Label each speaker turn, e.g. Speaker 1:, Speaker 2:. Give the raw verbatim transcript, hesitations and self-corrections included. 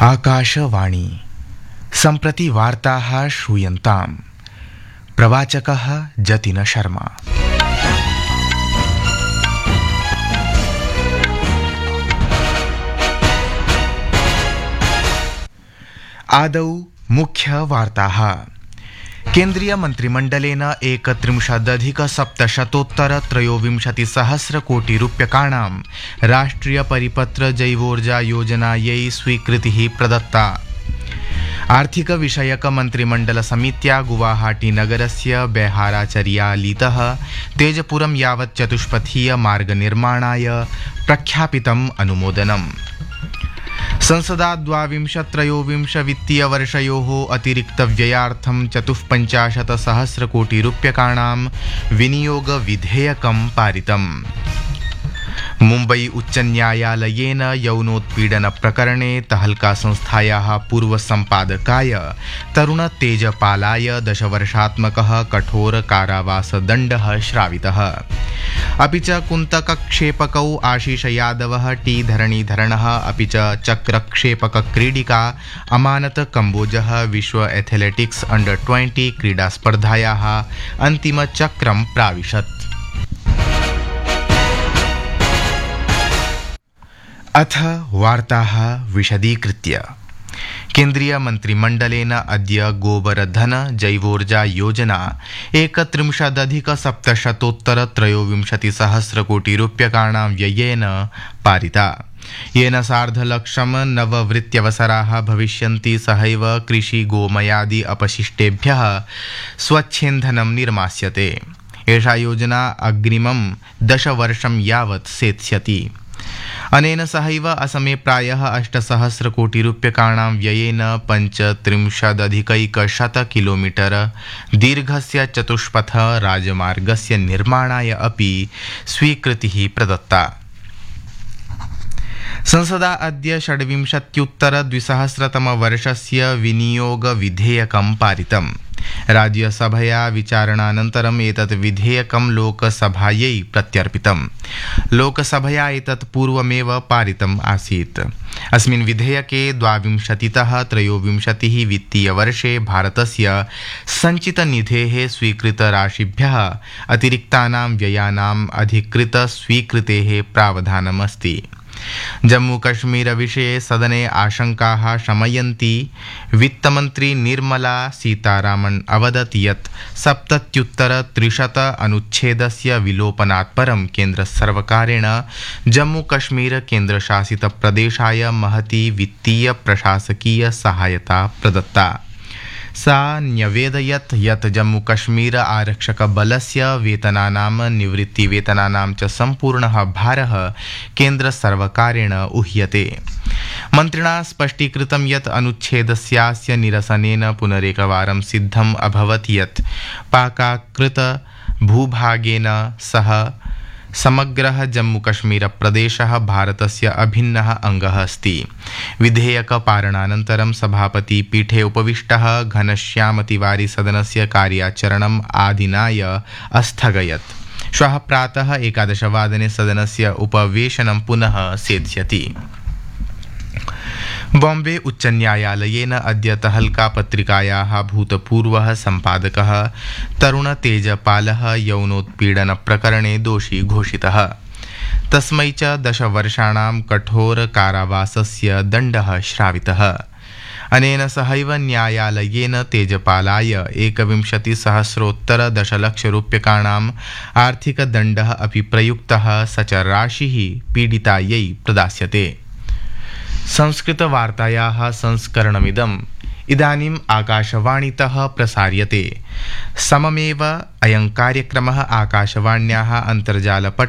Speaker 1: आकाशवाणी सम्प्रति वार्ताः श्रूयन्ताम्। प्रवाचकः जतिन शर्मा। आदौ मुख्यवार्ताः। केन्द्रीय मन्त्रिमण्डलेन एकत्रिंशदधिकसप्तशतोत्तर त्रयोविंशतिसहस्रकोटिरूप्यकाणां राष्ट्रिय परिपत्र जैवोर्जा योजनायै स्वीकृतिः प्रदत्ता। आर्थिक विषयक मन्त्रिमण्डल समित्या गुवाहाटी नगरस्य बेहाराचर्यालीतः तेजपुरं यावत् चतुष्पथीय मार्गनिर्माणाय प्रख्यापितम् अनुमोदनम्। संसदा द्वाविंशत् त्रयोविंश वित्तीयवर्षयोः अतिरिक्तव्ययार्थं चतुःपञ्चाशत् सहस्रकोटिरूप्यकाणां विनियोगविधेयकं पारितम्। मुम्बई उच्चन्यायालयेन यौनोत्पीडनप्रकरणे तहल्का संस्थायाः पूर्वसम्पादकाय तरुण तेजपालाय दशवर्षात्मकः कठोरकारावासदण्डः श्रावितः। अपि च कुन्तकक्षेपकौ आशीष यादवः टी धरणीधरणः अपि च चक्रक्षेपकक्रीडिका अमानत कम्बोजः विश्व एथलेटिक्स अंडर ट्वेंटी क्रीडास्पर्धायाः अन्तिमचक्रं प्राविशत्। अथ वार्ताः विशदीकृत्य। केन्द्रीय मन्त्रिमण्डलेन अद्य गोबरधन जैवोर्जा योजना एकत्रिंशदधिकसप्तशतोत्तर त्रयोविंशतिसहस्रकोटिरूप्यकाणां व्ययेन पारिता, येन सार्धलक्षं नववृत्त्यवसराः भविष्यन्ति। सहैव कृषि गोमयादि अपशिष्टेभ्यः स्वच्छेन्धनं निर्मास्यते। एषा योजना अग्रिमं दशवर्षं यावत् सेत्स्यति। अनेन सहैव असमे प्रायः अष्टसहस्रकोटिरूप्यकाणां व्ययेन पञ्चत्रिंशदधिकैकशत किलोमीटर दीर्घस्य चतुष्पथ राजमार्गस्य निर्माणाय अपि स्वीकृतिः प्रदत्ता। संसदा अद्य षड्विंशत्युत्तर द्विसहस्रतमवर्षस्य विनियोगविधेयकं पारितम्। राज्यसभया विचारणानन्तरम् एतत् विधेयकं लोकसभायै प्रत्यर्पितम्। लोकसभया एतत् पूर्वमेव पारितम् आसीत्। अस्मिन् विधेयके द्वाविंशतितः त्रयोविंशतिः वित्तीयवर्षे भारतस्य सञ्चितनिधेः स्वीकृतराशिभ्यः अतिरिक्तानां व्ययानाम् अधिकृतस्वीकृतेः प्रावधानमस्ति। जम्मूकश्मीरविषये सदने आशंकाः शमयन्ती वित्तमन्त्री निर्मला सीतारामन् अवदत् यत् सप्तत्युत्तर त्रिशत अनुच्छेदस्य विलोपनात् परं केन्द्रसर्वकारेण जम्मूकश्मीर केन्द्रशासितप्रदेशाय महती वित्तीय प्रशासकीय सहायता प्रदत्ता। सा न्यवेदयत् यत् जम्मूकश्मीर आरक्षकबलस्य वेतनानां निवृत्तिवेतनानां च सम्पूर्णः भारः केन्द्रसर्वकारेण उह्यते। मन्त्रिणा स्पष्टीकृतं यत् अनुच्छेदस्यास्य निरसनेन पुनरेकवारं सिद्धम् अभवत् यत् पाकाकृत भूभागेन सह समग्रः जम्मूकश्मीरप्रदेशः भारतस्य अभिन्नः अङ्गः अस्ति। विधेयकपारणानन्तरं सभापति पीठे उपविष्टः घनश्यामतिवारी सदनस्य कार्याचरणम् आदिनाय अस्थगयत्। श्वः प्रातः एकादशवादने सदनस्य उपवेशनं पुनः सेत्स्यति। बॉम्बे उच्चन्यायालयेन अद्य तहल्का पत्रिकायाः भूतपूर्वः सम्पादकः तरुण तेजपालः यौनोत्पीडनप्रकरणे दोषी घोषितः। तस्मै च दशवर्षाणां कठोरकारावासस्य दण्डः श्रावितः। अनेन सहैव न्यायालयेन तेजपालाय एकविंशतिसहस्रोत्तर दशलक्षरूप्यकाणाम् आर्थिकदण्डः अपि प्रयुक्तः। स च राशिः पीडितायै प्रदास्यते। संस्कृतवार्तायाः संस्करणमिदम् इदानीम् आकाशवाणीतः प्रसार्यते। सममेव अयं कार्यक्रमः आकाशवाण्याः अन्तर्जालपट